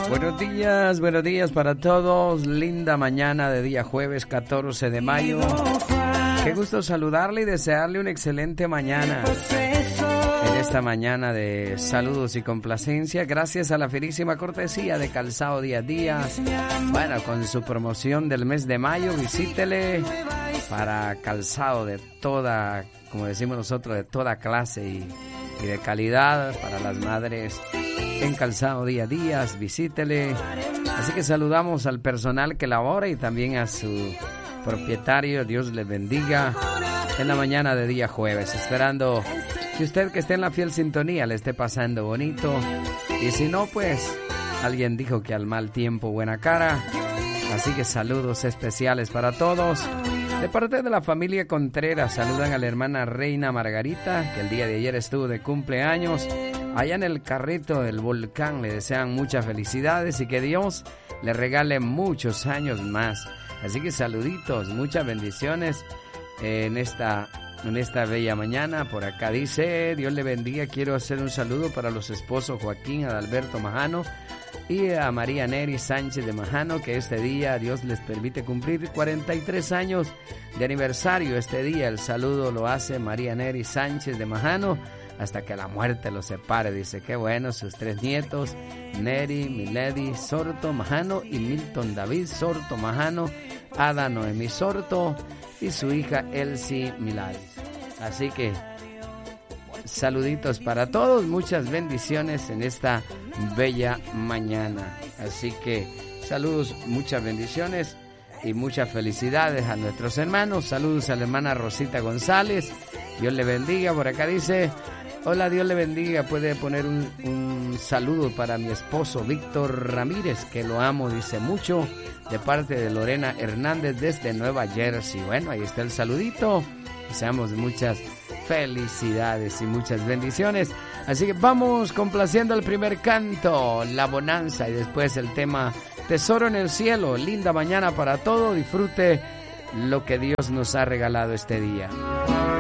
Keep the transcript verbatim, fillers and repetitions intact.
Buenos días, buenos días para todos. Linda mañana de día jueves catorce de mayo. Qué gusto saludarle y desearle una excelente mañana. En esta mañana de saludos y complacencia, gracias a la finísima cortesía de Calzado Día a Día. Bueno, con su promoción del mes de mayo, visítele para calzado de toda, como decimos nosotros, de toda clase y, y de calidad para las madres. En Calzado Día a Día, visítele. Así que saludamos al personal que labora y también a su propietario. Dios les bendiga en la mañana de día jueves, esperando que usted que esté en la fiel sintonía le esté pasando bonito, y si no, pues alguien dijo que al mal tiempo buena cara. Así que saludos especiales para todos. De parte de la familia Contreras, saludan a la hermana Reina Margarita, que el día de ayer estuvo de cumpleaños. Allá en el Carrito del Volcán le desean muchas felicidades y que Dios le regale muchos años más. Así que saluditos, muchas bendiciones en esta, en esta bella mañana. Por acá dice, Dios le bendiga, quiero hacer un saludo para los esposos Joaquín Adalberto Majano y a María Neri Sánchez de Majano, que este día Dios les permite cumplir cuarenta y tres años de aniversario. Este día el saludo lo hace María Neri Sánchez de Majano, hasta que la muerte los separe. Dice, qué bueno, sus tres nietos, Neri, Milady Sorto Majano y Milton David Sorto Majano, Ada Noemí Sorto y su hija Elsie Milady. Así que saluditos para todos, muchas bendiciones en esta bella mañana. Así que saludos, muchas bendiciones y muchas felicidades a nuestros hermanos. Saludos a la hermana Rosita González, Dios le bendiga. Por acá dice, hola, Dios le bendiga, puede poner un, un saludo para mi esposo Víctor Ramírez, que lo amo, dice mucho, de parte de Lorena Hernández desde Nueva Jersey. Bueno, ahí está el saludito, deseamos muchas felicidades y muchas bendiciones. Así que vamos complaciendo el primer canto, La Bonanza, y después el tema Tesoro en el Cielo. Linda mañana para todo, disfrute lo que Dios nos ha regalado este día.